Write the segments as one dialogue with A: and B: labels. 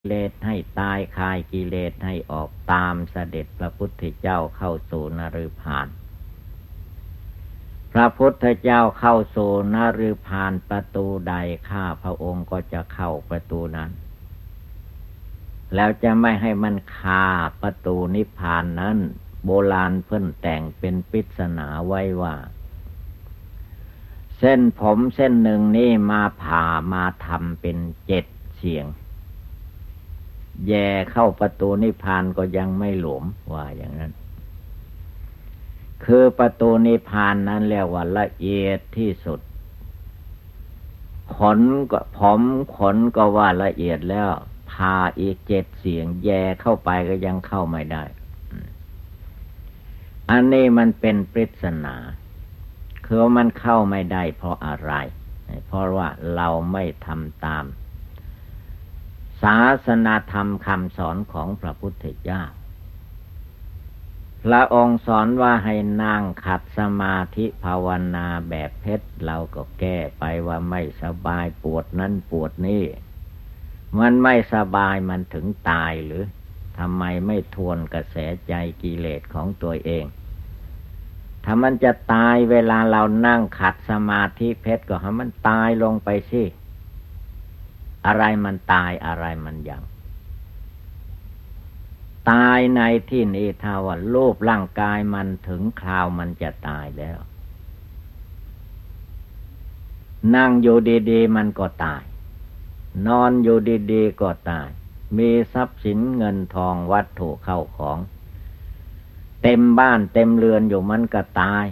A: กิเลสให้ตายคายกิเลสให้ออกตามเสด็จพระพุทธเจ้าเข้าสู่นฤพานพระพุทธเจ้าเข้าสู่นฤพานประตูใดข้าพระองค์ก็จะเข้าประตูนั้นแล้วจะไม่ให้มันคาประตูนิพพานนั้นโบราณเพิ่นแต่งเป็นปริศนาไว้ว่าเส้นผมเส้นหนึ่งนี่มาผ่ามาทำเป็น7เสียงแย่เข้าประตูนิพพานก็ยังไม่หลวมว่าอย่างนั้นคือประตูนิพพานนั้นเรียกว่าละเอียดที่สุดขนก็ผมขนก็ว่าละเอียดแล้วพาอีก7เสียงแย่เข้าไปก็ยังเข้าไม่ได้อันนี้มันเป็นปริศนาคือมันเข้าไม่ได้เพราะอะไรเพราะว่าเราไม่ทำตามศาสนาธรรมคำสอนของพระพุทธเจ้าพระองค์สอนว่าให้นั่งขัดสมาธิภาวนาแบบเพชรเราก็แก้ไปว่าไม่สบายปวดนั้นปวดนี่มันไม่สบายมันถึงตายหรือทำไมไม่ทวนกระแสใจกิเลสของตัวเองถ้ามันจะตายเวลาเรานั่งขัดสมาธิเพชรก็ให้มันตายลงไปสิอะไรมันตายอะไรมันยังตายในที่นี้ถ้าว่ารูปร่างกายมันถึงคราวมันจะตายแล้วนั่งอยู่ดีๆมันก็ตายนอนอยู่ดีๆก็ตายมีทรัพย์สินเงินทองวัตถุเข้าของเต็มบ้านเต็มเรือนอยู่มันก็ตาย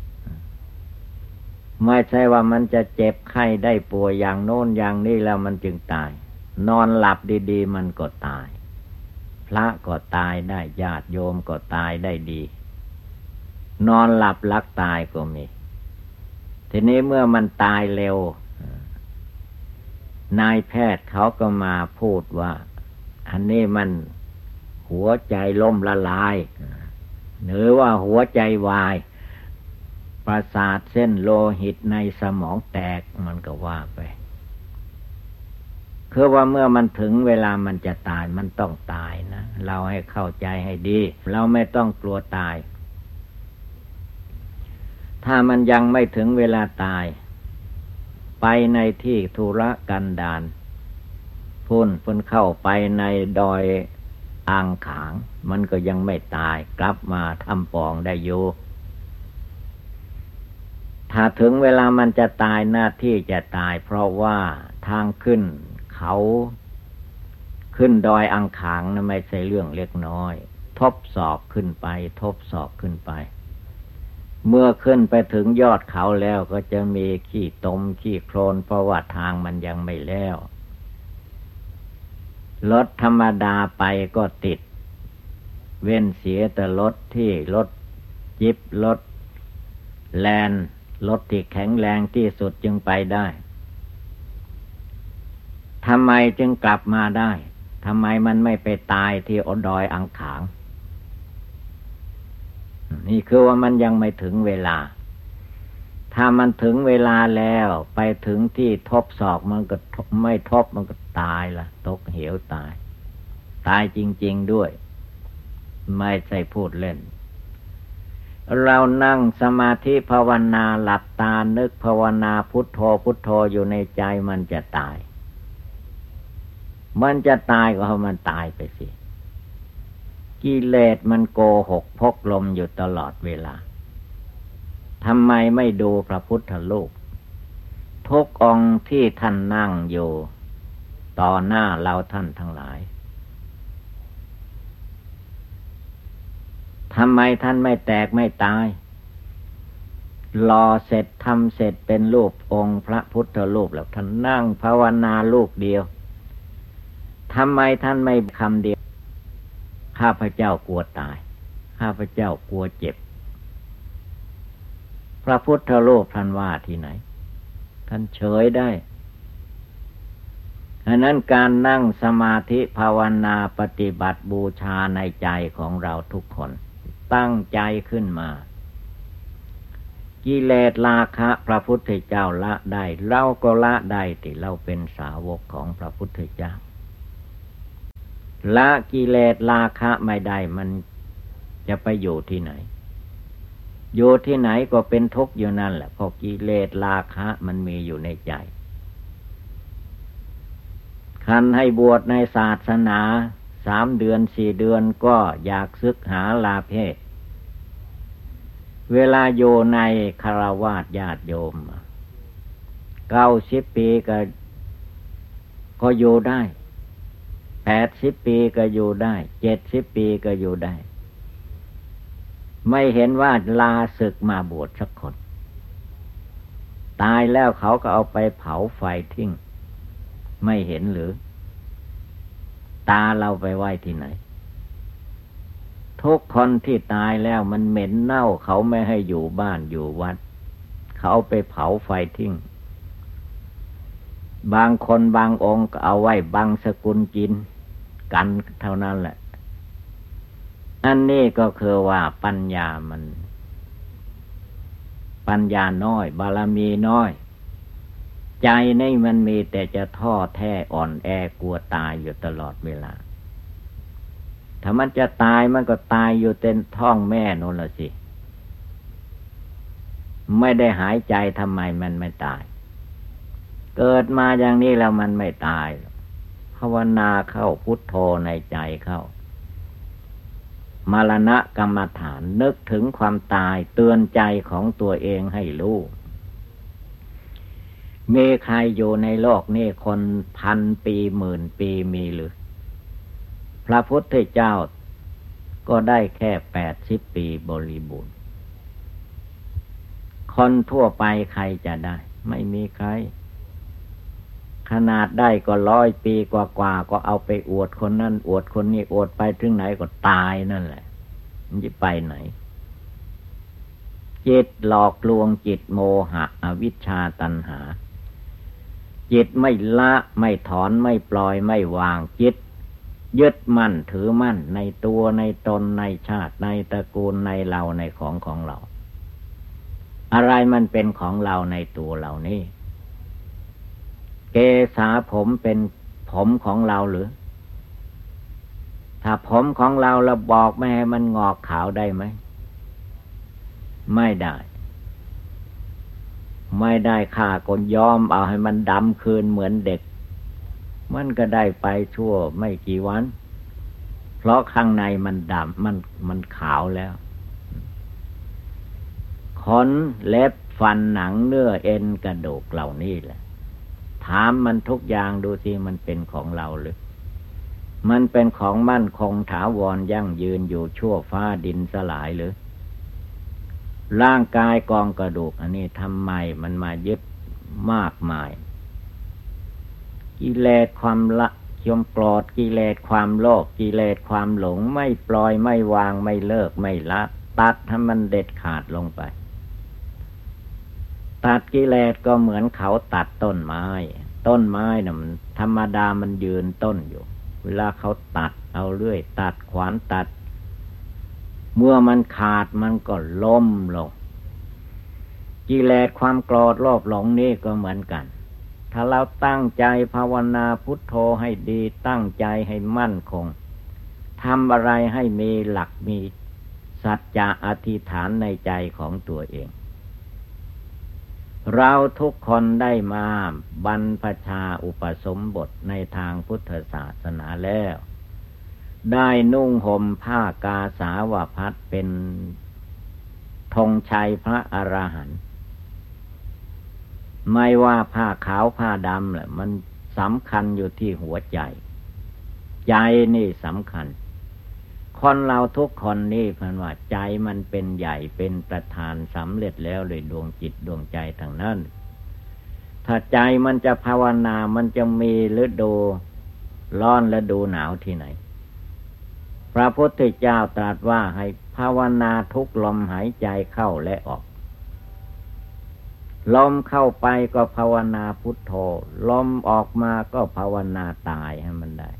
A: ไม่ใช่ว่ามันจะเจ็บไข้ได้ป่วยอย่างโน้นอย่างนี้แล้วมันจึงตายนอนหลับดีๆมันก็ตายพระก็ตายได้ญาติโยมก็ตายได้ดีนอนหลับลักตายก็มีทีนี้เมื่อมันตายเร็วนายแพทย์เขาก็มาพูดว่าอันนี้มันหัวใจล้มละลายหรือว่าหัวใจวายประสาทเส้นโลหิตในสมองแตกมันก็ว่าไปคือว่าเมื่อมันถึงเวลามันจะตายมันต้องตายนะเราให้เข้าใจให้ดีเราไม่ต้องกลัวตายถ้ามันยังไม่ถึงเวลาตายไปในที่ธุรกันดารพุ่นเข้าไปในดอยอ่างขางมันก็ยังไม่ตายกลับมาทำปองได้อยู่ถ้าถึงเวลามันจะตายหน้าที่จะตายเพราะว่าทางขึ้นเขาขึ้นดอยอ่างขางนะไม่ใช่เรื่องเล็กน้อยทบศอกขึ้นไปทบศอกขึ้นไปเมื่อขึ้นไปถึงยอดเขาแล้วก็จะมีขี้ตมขี้โคลนเพราะว่าทางมันยังไม่แล้วรถธรรมดาไปก็ติดเว้นเสียแต่รถที่รถจิบรถแลนรถที่แข็งแรงที่สุดจึงไปได้ทำไมจึงกลับมาได้ทำไมมันไม่ไปตายที่ดอยอ่างขางนี่คือว่ามันยังไม่ถึงเวลาถ้ามันถึงเวลาแล้วไปถึงที่ทบศอกมันก็ไม่ทบมันก็ตายละตกเหวตายจริงๆด้วยไม่ใช่พูดเล่นเรานั่งสมาธิภาวนาหลับตานึกภาวนาพุทโธพุทโธอยู่ในใจมันจะตายก็ให้มันตายไปสิกิเลสมันโกหกพกลมอยู่ตลอดเวลาทำไมไม่ดูพระพุทธรูปทุกองค์ที่ท่านนั่งอยู่ต่อหน้าเราท่านทั้งหลายทำไมท่านไม่แตกไม่ตายรอเสร็จทำเสร็จเป็นรูปองค์พระพุทธรูปแล้วท่านนั่งภาวนาลูกเดียวทำไมท่านไม่คำเดียวข้าพเจ้ากลัวตายข้าพเจ้ากลัวเจ็บพระพุทธรูปท่านว่าที่ไหนท่านเฉยได้อันนั้นการนั่งสมาธิภาวนาปฏิบัติบูชาในใจของเราทุกคนตั้งใจขึ้นมากิเลสราคะพระพุทธเจ้าละได้เราก็ละได้ที่เราเป็นสาวกของพระพุทธเจ้าละกิเลสราคะไม่ได้มันจะไปอยู่ที่ไหนอยู่ที่ไหนก็เป็นทุกข์อยู่นั่นแหละเพราะกิเลสราคะมันมีอยู่ในใจคันให้บวชในศาสนา3 เดือน4 เดือนก็อยากศึกหาลาเพศเวลาอยู่ในคฤหัสถ์ญาติโยม90 ปีก็อยู่ได้80 ปีก็อยู่ได้70 ปีก็อยู่ได้ไม่เห็นว่าลาศึกมาบวชสักคนตายแล้วเขาก็เอาไปเผาไฟทิ้งไม่เห็นหรือตาเราไปไว้ที่ไหนทุกคนที่ตายแล้วมันเหม็นเน่าเขาไม่ให้อยู่บ้านอยู่วัดเขาเอาไปเผาไฟทิ้งบางคนบางองค์ก็เอาไว้บังสกุลกินกันเท่านั้นแหละอันนี้ก็คือว่าปัญญาน้อยบารมีน้อยใจนี่มันมีแต่จะท้อแท้อ่อนแอกลัวตายอยู่ตลอดเวลาถ้ามันจะตายมันก็ตายอยู่เต็มท้องแม่นั่นละสิไม่ได้หายใจทำไมมันไม่ตายเกิดมาอย่างนี้แล้วมันไม่ตายภาวนาเข้าพุทโธในใจเข้ามรณะกรรมฐานนึกถึงความตายเตือนใจของตัวเองให้รู้มีใครอยู่ในโลกนี้คน1,000 ปี10,000 ปีมีหรือพระพุทธเจ้าก็ได้แค่80 ปีบริบูรณ์คนทั่วไปใครจะได้ไม่มีใครขนาดได้ก็100 ปีกว่าก็เอาไปอวดคนนั้นอวดคนนี้อวดไปถึงไหนก็ตายนั่นแหละมันจะไปไหนจิตหลอกลวงจิตโมหะอวิชชาตัณหาจิตไม่ละไม่ถอนไม่ปล่อยไม่วางจิตยึดมั่นถือมั่นในตัวในตนในชาติในตระกูลในเราในของเราอะไรมันเป็นของเราในตัวเรานี่เกศาผมเป็นผมของเราหรือถ้าผมของเราบอกไม่ให้มันงอกขาวได้ไหมไม่ได้ข้าก็ยอมเอาให้มันดำคืนเหมือนเด็กมันก็ได้ไปชั่วไม่กี่วันเพราะข้างในมันดำมันขาวแล้วขนเล็บฟันหนังเนื้อเอ็นกระดูกเหล่านี้แหละถามมันทุกอย่างดูสิมันเป็นของเราหรือมันเป็นของมั่นคงถาวรยั่งยืนอยู่ชั่วฟ้าดินสลายหรือร่างกายกองกระดูกอันนี้ทำไมมันมายึดมากมายกิเลสความละความโกรธกิเลสความโลภกิเลสความหลงไม่ปล่อยไม่วางไม่เลิกไม่ละตัดให้มันเด็ดขาดลงไปตัดกิเลสก็เหมือนเขาตัดต้นไม้น่ะมันธรรมดามันยืนต้นอยู่เวลาเขาตัดเอาเลื่อยตัดขวานตัดเมื่อมันขาดมันก็ล้มลงกิเลสความโกรธโลภหลงนี่ก็เหมือนกันถ้าเราตั้งใจภาวนาพุทโธให้ดีตั้งใจให้มั่นคงทำอะไรให้มีหลักมีสัจจะอธิษฐานในใจของตัวเองเราทุกคนได้มาบรรพชาอุปสมบทในทางพุทธศาสนาแล้วได้นุ่งห่มผ้ากาสาวพัสเป็นธงชัยพระอรหันต์ไม่ว่าผ้าขาวผ้าดำแหละมันสำคัญอยู่ที่หัวใจใจนี่สำคัญคนเราทุกคนนี่เพิ่นว่าใจมันเป็นใหญ่เป็นประธานสำเร็จแล้วเลยดวงจิตดวงใจทางนั้นถ้าใจมันจะภาวนามันจะมีฤดูร้อนฤดูหนาวที่ไหนพระพุทธเจ้าตรัสว่าให้ภาวนาทุกลมหายใจเข้าและออกลมเข้าไปก็ภาวนาพุทโธลมออกมาก็ภาวนาตายให้มันได้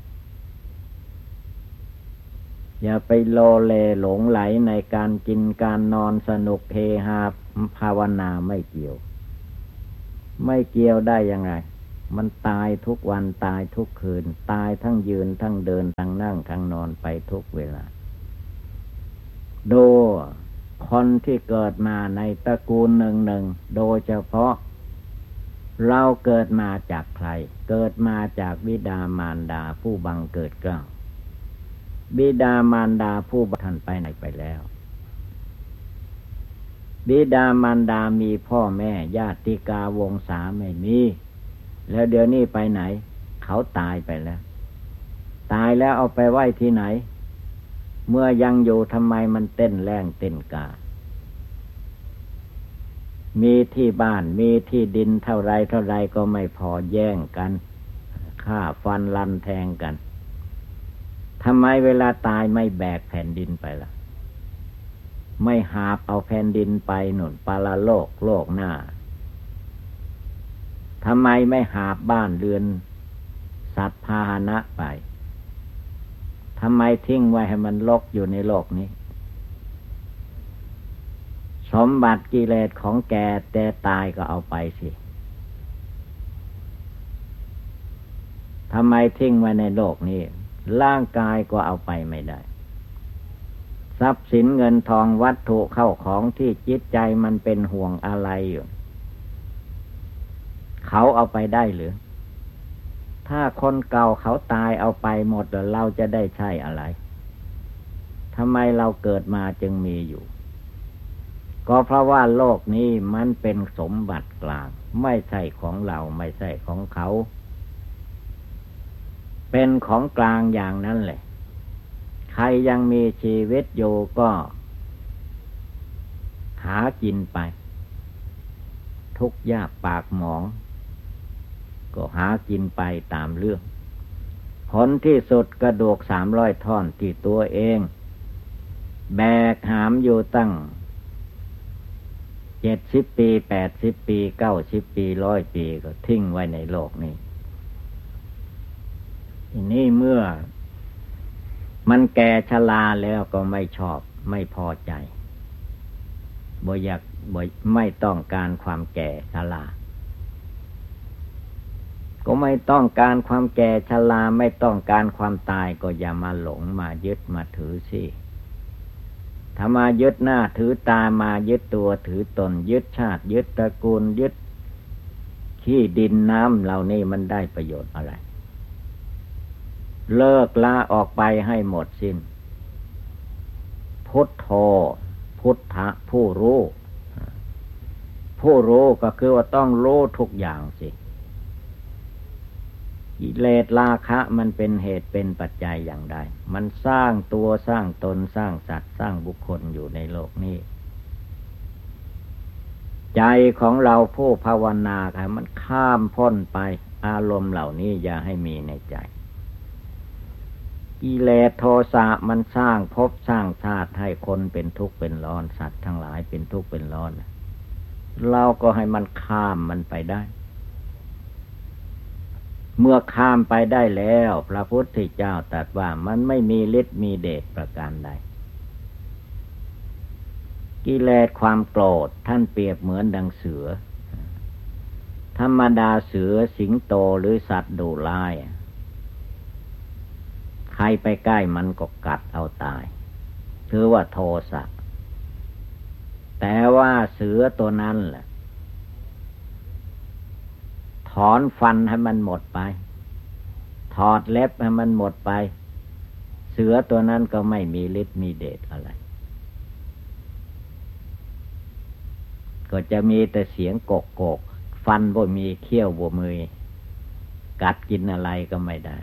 A: อย่าไปโลเลหลงไหลในการกินการนอนสนุกเฮฮาภาวนาไม่เกี่ยวได้ยังไงมันตายทุกวันตายทุกคืนตายทั้งยืนทั้งเดินทั้งนั่งทั้งนอนไปทุกเวลาดูคนที่เกิดมาในตระกูลหนึ่งโดยเฉพาะเราเกิดมาจากใครเกิดมาจากบิดามารดาผู้บังเกิดเกล้าบิดามารดาผู้บังท่านไปไหนไปแล้วบิดามารดามีพ่อแม่ญาติกาวงศาไม่มีแล้วเดี๋ยวนี้ไปไหนเขาตายไปแล้วตายแล้วเอาไปไว้ที่ไหนเมื่อยังอยู่ทำไมมันเต้นแรงเต้นกามีที่บ้านมีที่ดินเท่าไรก็ไม่พอแย่งกันฆ่าฟันลันแทงกันทำไมเวลาตายไม่แบกแผ่นดินไปล่ะไม่หาบเอาแผ่นดินไปหนุนปาลโลกโลกหน้าทำไมไม่หาบบ้านเรือนสัตว์พาหนะไปทำไมทิ้งไว้ให้มันรกอยู่ในโลกนี้สมบัติกิเลสของแกแต่ตายก็เอาไปสิทำไมทิ้งไว้ในโลกนี้ร่างกายก็เอาไปไม่ได้ทรัพย์สินเงินทองวัตถุเข้าของที่จิตใจมันเป็นห่วงอะไรอยู่เขาเอาไปได้หรือถ้าคนเก่าเขาตายเอาไปหมดแล้วเราจะได้ใช้อะไรทำไมเราเกิดมาจึงมีอยู่ก็เพราะว่าโลกนี้มันเป็นสมบัติกลางไม่ใช่ของเราไม่ใช่ของเขาเป็นของกลางอย่างนั้นแหละใครยังมีชีวิตอยู่ก็หากินไปทุกข์ยากปากหมองก็หากินไปตามเรื่องผลที่สุดกระดูก300 ท่อนที่ตัวเองแบกหามอยู่ตั้ง70 ปี80 ปี90 ปี100 ปีก็ทิ้งไว้ในโลกนี้ทีนี้เมื่อมันแก่ชราแล้วก็ไม่ชอบไม่พอใจบ่อยากไม่ต้องการความแก่ชราก็ไม่ต้องการความแก่ชราไม่ต้องการความตายก็อย่ามาหลงมายึดมาถือสิถ้ามายึดหน้าถือตามายึดตัวถือตนยึดชาติยึดตระกูลยึดขี้ดินน้ำเหล่านี้มันได้ประโยชน์อะไรเลิกละออกไปให้หมดสิ้นพุทโธพุทธะผู้รู้ผู้รู้ก็คือว่าต้องรู้ทุกอย่างสิกิเลสราคะมันเป็นเหตุเป็นปัจจัยอย่างใดมันสร้างตัวสร้างตนสร้างสัตว์สร้างบุคคลอยู่ในโลกนี้ใจของเราผู้ภาวนาค่ะมันข้ามพ้นไปอารมณ์เหล่านี้อย่าให้มีในใจกิเลสโทสะมันสร้างภพสร้างชาติให้คนเป็นทุกข์เป็นร้อนสัตว์ทั้งหลายเป็นทุกข์เป็นร้อนเราก็ให้มันข้ามมันไปได้เมื่อข้ามไปได้แล้วพระพุทธเจ้าตรัสว่ามันไม่มีฤทธิ์มีเดชประการใดกิเลสความโกรธท่านเปรียบเหมือนดังเสือธรรมดาเสือสิงโตหรือสัตว์ดุร้ายใครไปใกล้มันก็กัดเอาตายถือว่าโทสะแต่ว่าเสือตัวนั้นแหละถอนฟันให้มันหมดไปถอดเล็บให้มันหมดไปเสือตัวนั้นก็ไม่มีฤทธิ์มีเดชอะไรก็จะมีแต่เสียงโกกโกกฟันบ่มีเขี้ยวบ่มือกัดกินอะไรก็ไม่ได้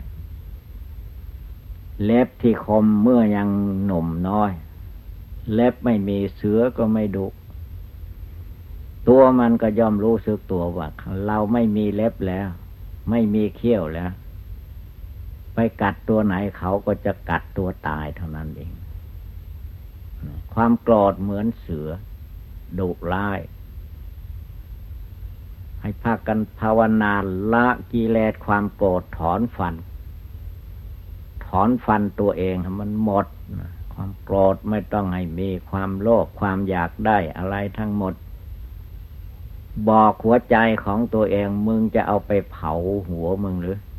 A: เล็บที่คมเมื่อยังหนุ่มน้อยเล็บไม่มีเสือก็ไม่ดุตัวมันก็ย่อมรู้สึกตัวว่าเราไม่มีเล็บแล้วไม่มีเขี้ยวแล้วไปกัดตัวไหนเขาก็จะกัดตัวตายเท่านั้นเองความโกรธเหมือนเสือดุร้ายให้พากันภาวนาละกิเลสความโกรธถอนฟันตัวเองให้มันหมดความโกรธไม่ต้องให้มีความโลภความอยากได้อะไรทั้งหมดบอกหัวใจของตัวเองมึงจะเอาไปเผาหัวมึงหรือ